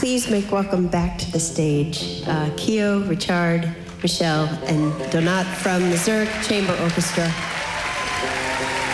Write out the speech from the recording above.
please make welcome back to the stage Keo, Richard, Michelle, and Donat from the Zurich Chamber Orchestra.